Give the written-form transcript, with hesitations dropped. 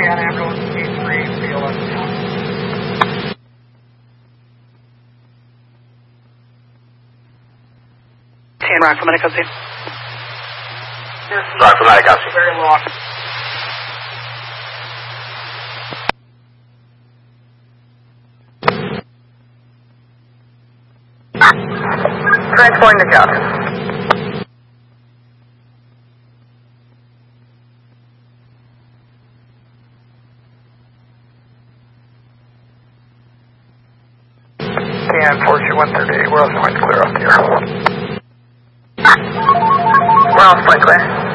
on ambulance T3, BLS. Ten Rock for Medical Team. Rock for Medical. Very long. Transporting to Calgary. And 42138, where else am I clear off the air? Where else am I clear?